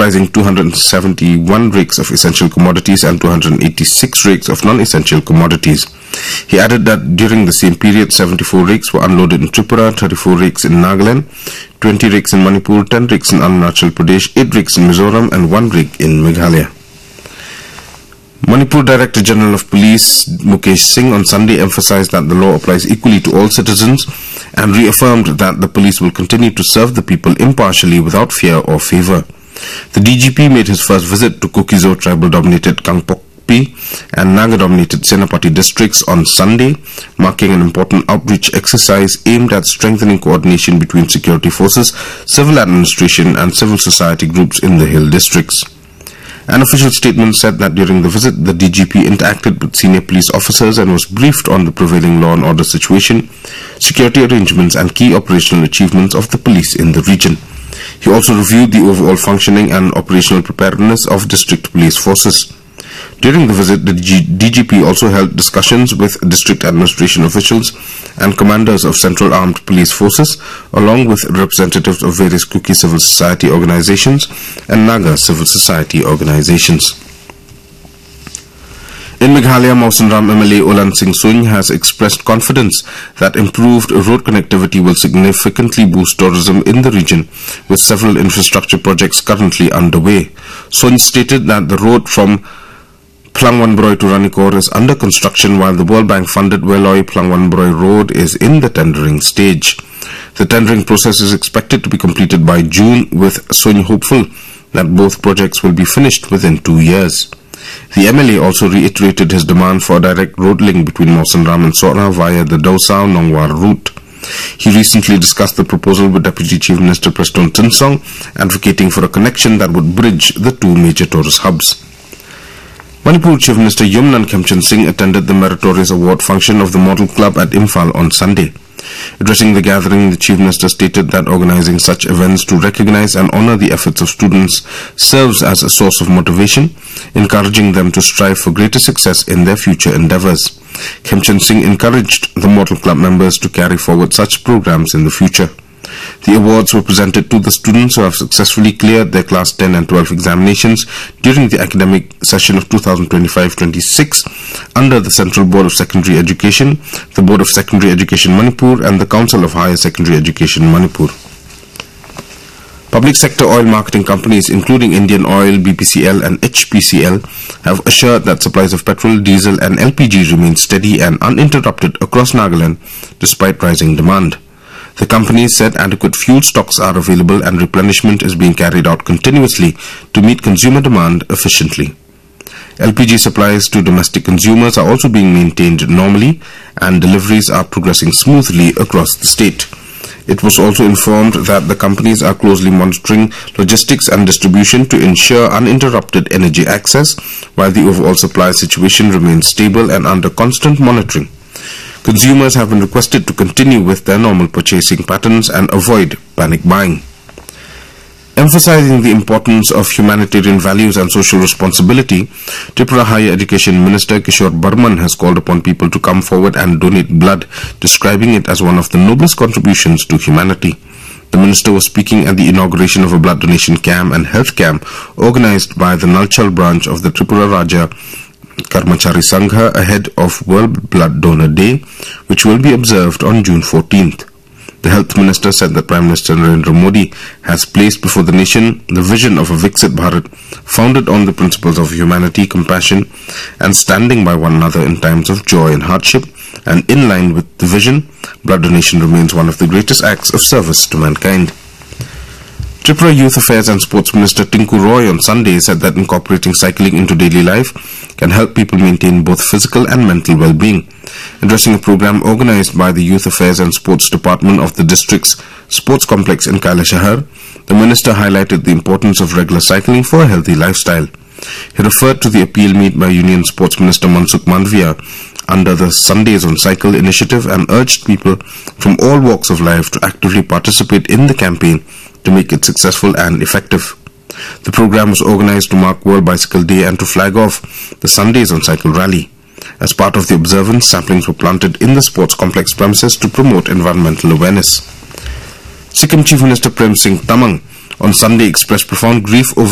comprising 271 rakes of essential commodities and 286 rakes of non-essential commodities. He added that during the same period, 74 rakes were unloaded in Tripura, 34 rakes in Nagaland, 20 rakes in Manipur, 10 rakes in Arunachal Pradesh, 8 rakes in Mizoram and 1 rake in Meghalaya. Manipur Director General of Police Mukesh Singh on Sunday emphasized that the law applies equally to all citizens and reaffirmed that the police will continue to serve the people impartially without fear or favor. The DGP made his first visit to Kukizo tribal-dominated Kangpokpi and Naga-dominated Senapati districts on Sunday, marking an important outreach exercise aimed at strengthening coordination between security forces, civil administration and civil society groups in the hill districts. An official statement said that during the visit, the DGP interacted with senior police officers and was briefed on the prevailing law and order situation, security arrangements and key operational achievements of the police in the region. He also reviewed the overall functioning and operational preparedness of district police forces. During the visit, the DGP also held discussions with district administration officials and commanders of Central Armed Police Forces, along with representatives of various Kuki civil society organizations and Naga civil society organizations. In Meghalaya, Mawsynram MLA Olan Singh Soing has expressed confidence that improved road connectivity will significantly boost tourism in the region, with several infrastructure projects currently underway. Soing stated that the road from Plangwanbroy to Ranikor is under construction, while the World Bank funded Welloy-Plangwanbroy Road is in the tendering stage. The tendering process is expected to be completed by June, with Soing hopeful that both projects will be finished within 2 years. The MLA also reiterated his demand for a direct road link between Mawsynram and Sora via the Dausao-Nongwar route. He recently discussed the proposal with Deputy Chief Minister Preston Tinsong, advocating for a connection that would bridge the two major tourist hubs. Manipur Chief Minister Yumnan Khemchand Singh attended the meritorious award function of the Model Club at Imphal on Sunday. Addressing the gathering, the Chief Minister stated that organizing such events to recognize and honor the efforts of students serves as a source of motivation, encouraging them to strive for greater success in their future endeavors. Khemchand Singh encouraged the Model Club members to carry forward such programs in the future. The awards were presented to the students who have successfully cleared their Class 10 and 12 examinations during the academic session of 2025-26 under the Central Board of Secondary Education, the Board of Secondary Education Manipur and the Council of Higher Secondary Education Manipur. Public sector oil marketing companies including Indian Oil, BPCL and HPCL have assured that supplies of petrol, diesel and LPG remain steady and uninterrupted across Nagaland despite rising demand. The companies said adequate fuel stocks are available and replenishment is being carried out continuously to meet consumer demand efficiently. LPG supplies to domestic consumers are also being maintained normally and deliveries are progressing smoothly across the state. It was also informed that the companies are closely monitoring logistics and distribution to ensure uninterrupted energy access, while the overall supply situation remains stable and under constant monitoring. Consumers have been requested to continue with their normal purchasing patterns and avoid panic buying. Emphasizing the importance of humanitarian values and social responsibility, Tripura Higher Education Minister Kishore Burman has called upon people to come forward and donate blood, describing it as one of the noblest contributions to humanity. The minister was speaking at the inauguration of a blood donation camp and health camp organized by the Nalchal branch of the Tripura Raja Karmachari Sangha ahead of World Blood Donor Day, which will be observed on June 14th. The Health Minister said that Prime Minister Narendra Modi has placed before the nation the vision of a Viksit Bharat founded on the principles of humanity, compassion and standing by one another in times of joy and hardship, and in line with the vision, blood donation remains one of the greatest acts of service to mankind. Tripura Youth Affairs and Sports Minister Tinku Roy on Sunday said that incorporating cycling into daily life can help people maintain both physical and mental well-being. Addressing a program organized by the Youth Affairs and Sports Department of the district's sports complex in Kailashahar, the minister highlighted the importance of regular cycling for a healthy lifestyle. He referred to the appeal made by Union Sports Minister Mansukh Mandavia under the Sundays on Cycle initiative and urged people from all walks of life to actively participate in the campaign to make it successful and effective. The program was organized to mark World Bicycle Day and to flag off the Sundays on Cycle rally. As part of the observance, saplings were planted in the sports complex premises to promote environmental awareness. Sikkim Chief Minister Prem Singh Tamang on Sunday expressed profound grief over